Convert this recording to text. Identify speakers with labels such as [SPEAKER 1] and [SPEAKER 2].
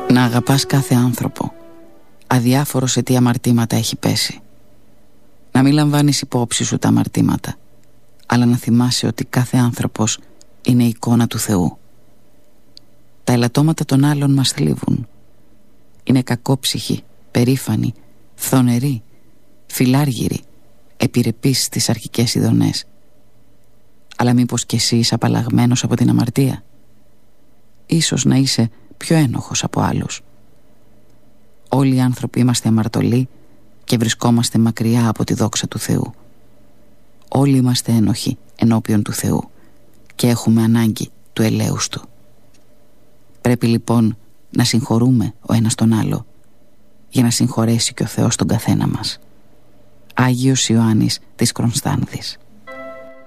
[SPEAKER 1] Να αγαπάς κάθε άνθρωπο, αδιάφορο σε τι αμαρτήματα έχει πέσει. Να μην λαμβάνεις υπόψη σου τα αμαρτήματα, αλλά να θυμάσαι ότι κάθε άνθρωπος είναι εικόνα του Θεού. Τα ελαττώματα των άλλων μας θλίβουν. Είναι κακόψυχοι, περήφανοι, φθονεροί, φιλάργυροι, επιρρεπείς στις αρχικές ειδονές. Αλλά μήπως κι εσύ είσαι απαλλαγμένος από την αμαρτία? Ίσως να είσαι πιο ένοχος από άλλους. Όλοι οι άνθρωποι είμαστε αμαρτωλοί και βρισκόμαστε μακριά από τη δόξα του Θεού. Όλοι είμαστε ένοχοι ενώπιον του Θεού και έχουμε ανάγκη του ελέους Του. Πρέπει λοιπόν να συγχωρούμε ο ένας τον άλλο, για να συγχωρέσει και ο Θεός τον καθένα μας. Άγιος Ιωάννης της Κρονστάνδης.